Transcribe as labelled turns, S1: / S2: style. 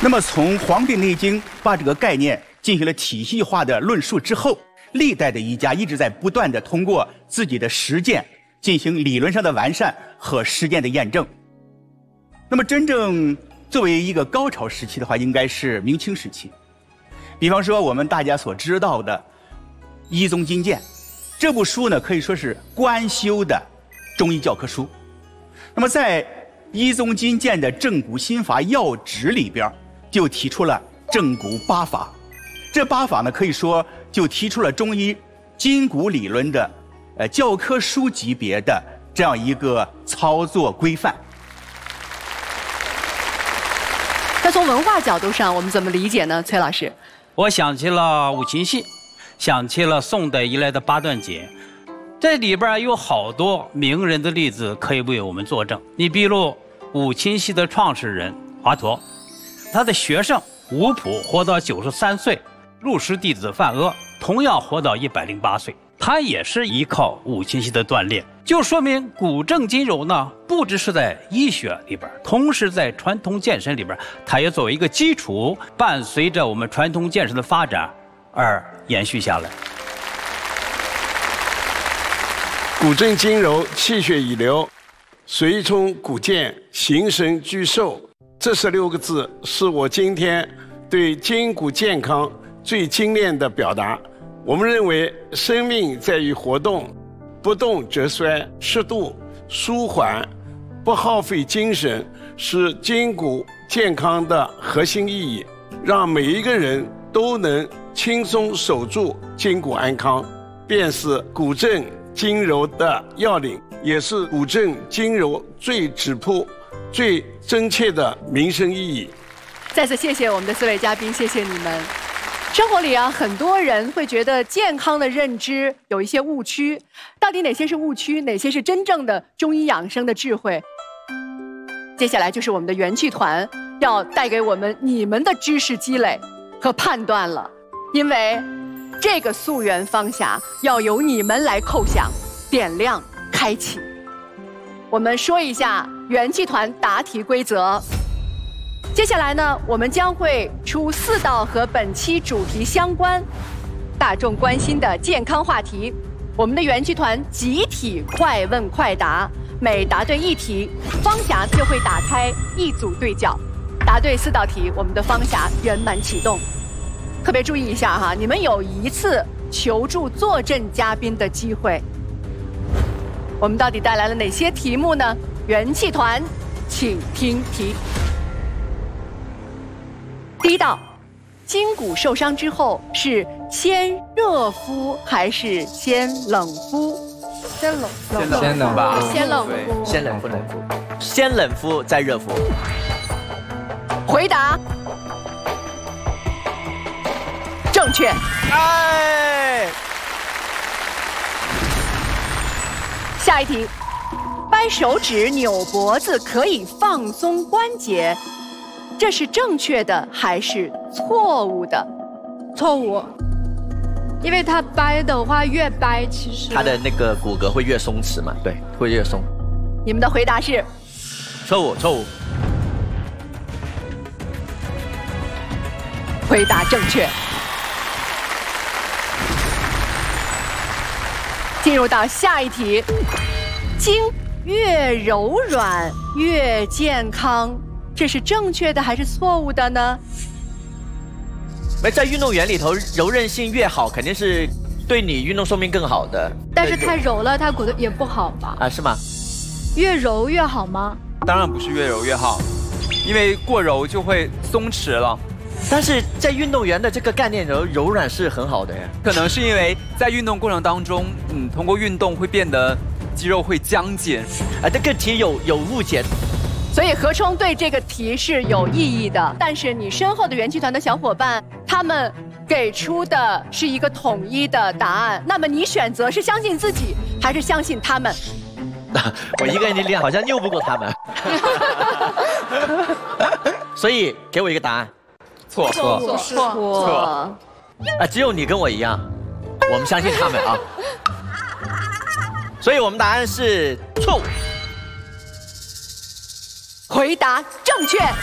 S1: 那么从《黄帝内经》把这个概念进行了体系化的论述之后，历代的医家一直在不断的通过自己的实践进行理论上的完善和实践的验证。那么真正作为一个高潮时期的话，应该是明清时期。比方说我们大家所知道的《医宗金鉴》这部书呢，可以说是官修的中医教科书。那么在《医宗金鉴》的正骨心法要旨里边，就提出了正骨八法。这八法呢，可以说就提出了中医筋骨理论的教科书级别的这样一个操作规范。
S2: 那从文化角度上，我们怎么理解呢？崔老师，
S3: 我想起了五禽戏，想起了宋代以来的八段锦，这里边有好多名人的例子可以为我们作证。你比如五禽戏的创始人华佗，他的学生吴普活到93岁，入室弟子范阿同样活到108岁，他也是依靠五禽戏的锻炼，就说明古正今柔呢，不只是在医学里边，同时在传统健身里边，它也作为一个基础，伴随着我们传统健身的发展而延续下来。
S4: 古正今柔，气血已流，随冲骨健，形神俱寿。这16个字是我今天对筋骨健康最精炼的表达。我们认为生命在于活动，不动则衰，适度舒缓，不耗费精神，是筋骨健康的核心意义，让每一个人都能轻松守住筋骨安康，便是古正筋柔的要领，也是古正筋柔最质朴、最真切的民生意义。
S2: 再次谢谢我们的4位嘉宾，谢谢你们。生活里啊，很多人会觉得健康的认知有一些误区，到底哪些是误区，哪些是真正的中医养生的智慧？接下来就是我们的元气团要带给我们你们的知识积累和判断了，因为这个溯源方匣要由你们来叩响、点亮、开启。我们说一下元气团答题规则。接下来呢，我们将会出4道和本期主题相关、大众关心的健康话题。我们的元气团集体快问快答，每答对1题，方匣就会打开，1组对角。答对4道题，我们的方匣圆满启动。特别注意一下哈，你们有1次求助坐镇嘉宾的机会。我们到底带来了哪些题目呢？元气团，请听题。第1道，筋骨受伤之后是先热敷还是先冷敷？
S5: 先冷吧，
S2: 先冷敷。
S6: 先冷敷，先冷敷再热敷。
S2: 回答正确。
S6: 哎，
S2: 下一题，掰手指、扭脖子可以放松关节，这是正确的还是错误的？
S5: 错误，因为它掰的话，越掰其实
S6: 它的那个骨骼会越松弛嘛，对，会越松。
S2: 你们的回答是？
S6: 错误，错误。
S2: 回答正确。进入到下一题，筋越柔软越健康，这是正确的还是错误的呢？
S6: 在运动员里头，柔韧性越好，肯定是对你运动寿命更好的。
S5: 但是太柔了，它骨头也不好吧？
S6: 啊，是吗？
S5: 越柔越好吗？
S7: 当然不是越柔越好，因为过柔就会松弛了。
S6: 但是在运动员的这个概念柔软是很好的呀。
S7: 可能是因为在运动过程当中，通过运动会变得肌肉会僵紧。
S6: 啊，这个题有误解。
S2: 所以何冲对这个题是有意义的，但是你身后的元气团的小伙伴，他们给出的是一个统一的答案。那么你选择是相信自己，还是相信他们？
S6: 我一个人的力量好像拗不过他们，所以给我一个答案。
S7: 错。
S6: 啊，只有你跟我一样，我们相信他们啊。所以我们答案是错误。
S2: 回答正确。